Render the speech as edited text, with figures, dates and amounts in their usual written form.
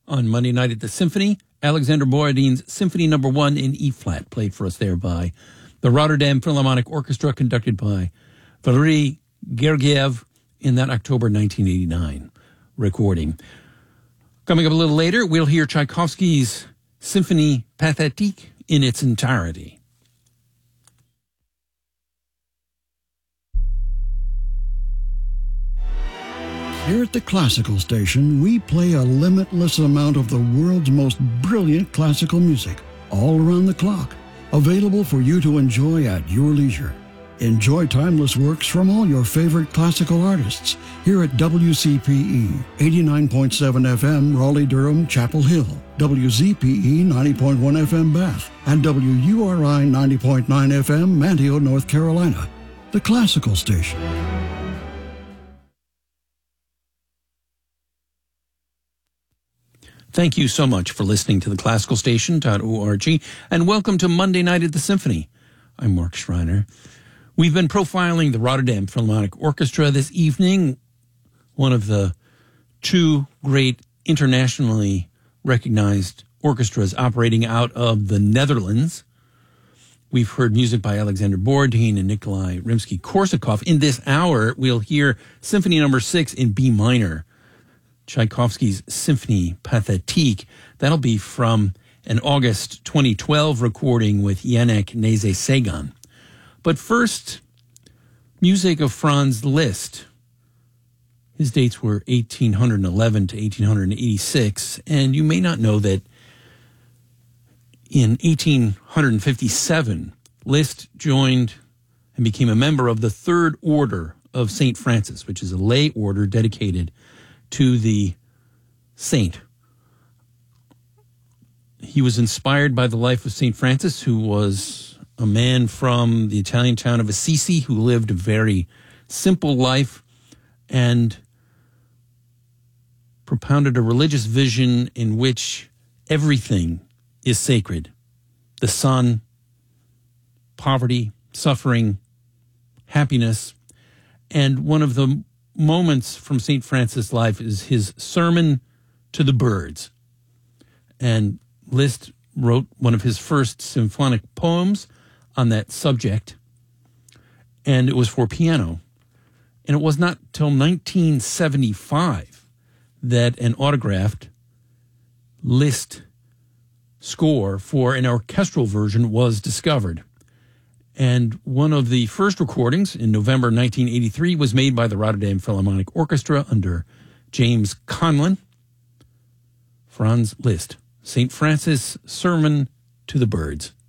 On Monday night at the Symphony, Alexander Borodin's Symphony No. 1 in E-flat, played for us there by the Rotterdam Philharmonic Orchestra, conducted by Valery Gergiev in that October 1989 recording. Coming up a little later, we'll hear Tchaikovsky's Symphonie Pathétique in its entirety. Here at the Classical Station, we play a limitless amount of the world's most brilliant classical music, all around the clock, available for you to enjoy at your leisure. Enjoy timeless works from all your favorite classical artists here at WCPE 89.7 FM, Raleigh-Durham, Chapel Hill, WZPE 90.1 FM, Bath, and WURI 90.9 FM, Manteo, North Carolina. The Classical Station. Thank you so much for listening to the classicalstation.org, and welcome to Monday Night at the Symphony. I'm Mark Schreiner. We've been profiling the Rotterdam Philharmonic Orchestra this evening, one of the two great internationally recognized orchestras operating out of the Netherlands. We've heard music by Alexander Borodin and Nikolai Rimsky-Korsakov. In this hour, we'll hear Symphony No. 6 in B minor, Tchaikovsky's Symphonie Pathétique. That'll be from an August 2012 recording with Yannick Nézet-Séguin. But first, music of Franz Liszt. His dates were 1811 to 1886, and you may not know that in 1857, Liszt joined and became a member of the Third Order of St. Francis, which is a lay order dedicated to the saint. He was inspired by the life of St. Francis, who was a man from the Italian town of Assisi who lived a very simple life and propounded a religious vision in which everything is sacred. The sun, poverty, suffering, happiness. And one of the moments from St. Francis' life is his sermon to the birds. And Liszt wrote one of his first symphonic poems on that subject, and it was for piano. And it was not till 1975 that an autographed Liszt score for an orchestral version was discovered. And one of the first recordings in November 1983 was made by the Rotterdam Philharmonic Orchestra under James Conlon. Franz Liszt, St. Francis' Sermon to the Birds.